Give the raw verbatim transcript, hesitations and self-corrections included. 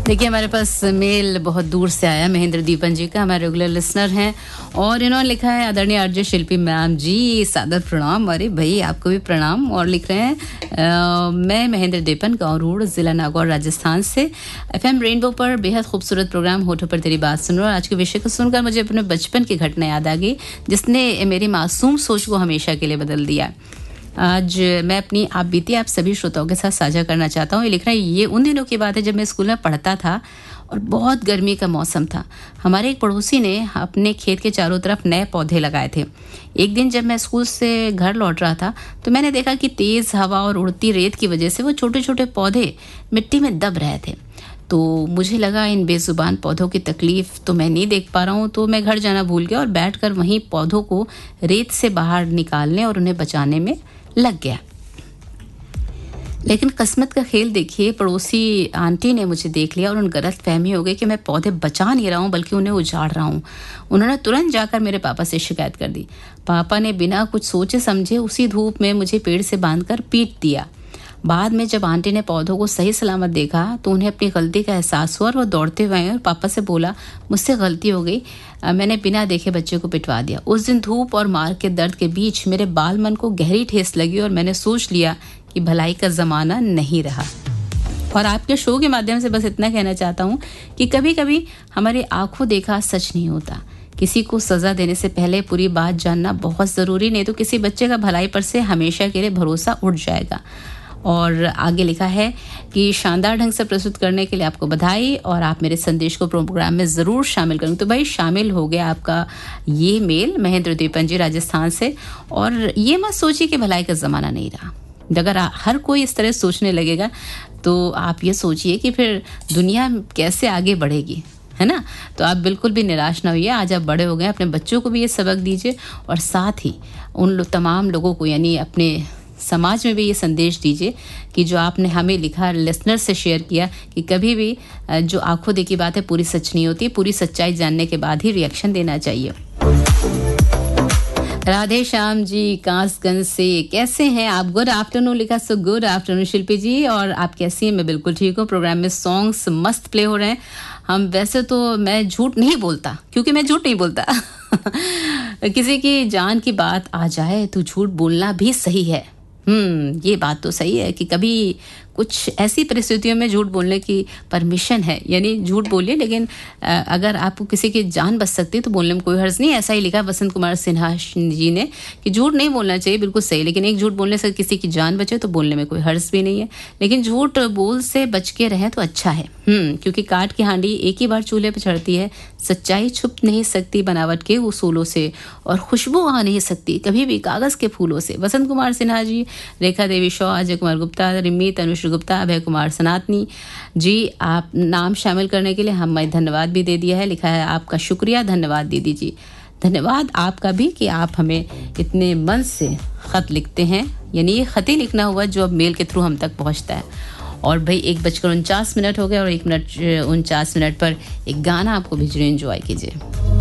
देखिए हमारे पास मेल बहुत दूर से आया, महेंद्र दीपन जी का, हमारे रेगुलर लिसनर हैं और इन्होंने लिखा है आदरणीय आरजे शिल्पी मैम जी सादर प्रणाम। अरे भाई आपको भी प्रणाम। और लिख रहे हैं आ, मैं महेंद्र दीपन, गाँव रोड, ज़िला नागौर, राजस्थान से। एफएम रेनबो पर बेहद खूबसूरत प्रोग्राम होठों पर तेरी बात सुन रहा हूं। आज के विषय को सुनकर मुझे अपने बचपन की घटना याद आ गई जिसने मेरी मासूम सोच को हमेशा के लिए बदल दिया। आज मैं अपनी आप बीती आप सभी श्रोताओं के साथ साझा करना चाहता हूँ। ये लिख रहा है, ये उन दिनों की बात है जब मैं स्कूल में पढ़ता था और बहुत गर्मी का मौसम था। हमारे एक पड़ोसी ने अपने खेत के चारों तरफ नए पौधे लगाए थे। एक दिन जब मैं स्कूल से घर लौट रहा था तो मैंने देखा कि तेज़ हवा और उड़ती रेत की वजह से वो छोटे छोटे पौधे मिट्टी में दब रहे थे। तो मुझे लगा इन बेजुबान पौधों की तकलीफ़ तो मैं नहीं देख पा रहा हूँ, तो मैं घर जाना भूल गया और बैठकर वहीं पौधों को रेत से बाहर निकालने और उन्हें बचाने में लग गया। लेकिन किस्मत का खेल देखिए, पड़ोसी आंटी ने मुझे देख लिया और उन गलत फहमी हो गई कि मैं पौधे बचा नहीं रहा हूँ बल्कि उन्हें उजाड़ रहा हूँ। उन्होंने तुरंत जाकर मेरे पापा से शिकायत कर दी। पापा ने बिना कुछ सोचे समझे उसी धूप में मुझे पेड़ से बांधकर पीट दिया। बाद में जब आंटी ने पौधों को सही सलामत देखा तो उन्हें अपनी गलती का एहसास हुआ और वो दौड़ते हुए आए और पापा से बोला, मुझसे गलती हो गई, मैंने बिना देखे बच्चे को पिटवा दिया। उस दिन धूप और मार के दर्द के बीच मेरे बाल मन को गहरी ठेस लगी और मैंने सोच लिया कि भलाई का ज़माना नहीं रहा। और आपके शो के माध्यम से बस इतना कहना चाहता हूँ कि कभी कभी हमारी आंखों देखा सच नहीं होता। किसी को सज़ा देने से पहले पूरी बात जानना बहुत ज़रूरी, नहीं तो किसी बच्चे का भलाई पर से हमेशा के लिए भरोसा उठ जाएगा। और आगे लिखा है कि शानदार ढंग से प्रस्तुत करने के लिए आपको बधाई और आप मेरे संदेश को प्रोग्राम में ज़रूर शामिल करेंगे। तो भाई शामिल हो गया आपका ये मेल महेंद्र दीपन जी राजस्थान से। और ये मत सोचिए कि भलाई का ज़माना नहीं रहा। अगर हर कोई इस तरह सोचने लगेगा तो आप ये सोचिए कि फिर दुनिया कैसे आगे बढ़ेगी, है ना। तो आप बिल्कुल भी निराश ना होइए। आज आप बड़े हो गए, अपने बच्चों को भी ये सबक दीजिए और साथ ही उन लो, तमाम लोगों को यानी अपने समाज में भी ये संदेश दीजिए कि जो आपने हमें लिखा, लिसनर से शेयर किया कि कभी भी जो आंखों देखी बात है पूरी सच नहीं होती। पूरी सच्चाई जानने के बाद ही रिएक्शन देना चाहिए। राधे श्याम जी कांसगंज से, कैसे हैं आप? गुड आफ्टरनून लिखा। सो गुड आफ्टरनून शिल्पी जी, और आप कैसी हैं? मैं बिल्कुल ठीक हूँ। प्रोग्राम में सॉन्ग्स मस्त प्ले हो रहे हैं। हम वैसे तो मैं झूठ नहीं बोलता, क्योंकि मैं झूठ नहीं बोलता किसी की जान की बात आ जाए तो झूठ बोलना भी सही है। हम्म ये बात तो सही है कि कभी कुछ ऐसी परिस्थितियों में झूठ बोलने की परमिशन है, यानी झूठ बोलिए, लेकिन अगर आपको किसी की जान बच सकती है तो बोलने में कोई हर्ज नहीं। ऐसा ही लिखा वसंत कुमार सिन्हा जी ने कि झूठ नहीं बोलना चाहिए, बिल्कुल सही, लेकिन एक झूठ बोलने से किसी की जान बचे तो बोलने में कोई हर्ज भी नहीं है। लेकिन झूठ बोल से बच के रहे तो अच्छा है। हम्म क्योंकि काट की हांडी एक ही बार चूल्हे पर चढ़ती है। सच्चाई छुप नहीं सकती बनावट के उसूलों से, और खुशबू आ नहीं सकती कभी भी कागज़ के फूलों से। वसंत कुमार सिन्हा जी, रेखा देवी शॉ, अजय कुमार गुप्ता, रिमी तनुष गुप्ता, अभय कुमार सनातनी जी, आप नाम शामिल करने के लिए हमें धन्यवाद भी दे दिया है। लिखा है आपका शुक्रिया, धन्यवाद दीदी जी। धन्यवाद आपका भी कि आप हमें इतने मन से ख़त लिखते हैं, यानी ये ख़त ही लिखना हुआ जो अब मेल के थ्रू हम तक पहुंचता है। और भाई एक बजकर उनचास मिनट हो गए और एक मिनट उनचास मिनट पर एक गाना आपको भेज रहे, एंजॉय कीजिए।